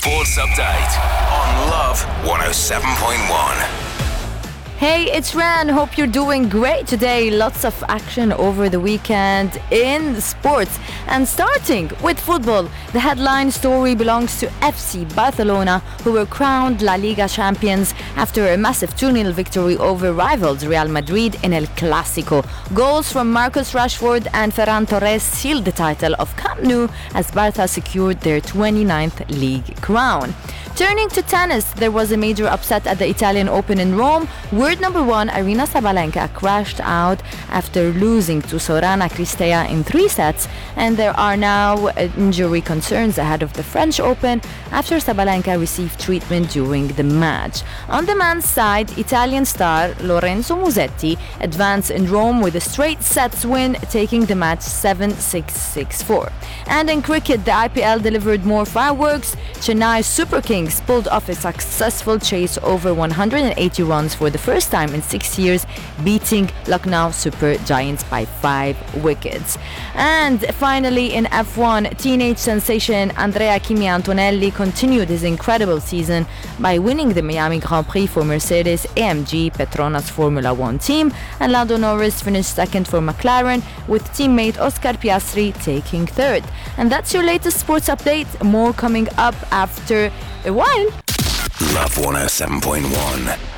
Sports Update on Love 107.1. Hey, it's Ran. Hope you're doing great today. Lots of action over the weekend in sports. And starting with football, the headline story belongs to FC Barcelona, who were crowned La Liga champions after a massive 2-0 victory over rivals Real Madrid in El Clásico. Goals from Marcus Rashford and Ferran Torres sealed the title of Camp Nou as Barca secured their 29th league crown. Turning to tennis, there was a major upset at the Italian Open in Rome. Word number one, Aryna Sabalenka crashed out after losing to Sorana Cristea in 3 sets, and there are now injury concerns ahead of the French Open after Sabalenka received treatment during the match. On the men's side, Italian star Lorenzo Musetti advanced in Rome with a straight sets win, taking the match 7-6, 6-4. And in cricket, the IPL delivered more fireworks. Chennai Super Kings pulled off a successful chase over 180 runs for the first time in 6 years, beating Lucknow Super Giants by 5 wickets. And finally, in F1, teenage sensation Andrea Kimi Antonelli continued his incredible season by winning the Miami Grand Prix for Mercedes AMG Petronas Formula One team, and Lando Norris finished second for McLaren, with teammate Oscar Piastri taking third. And that's your latest sports update. More coming up after a while. Love 107.1.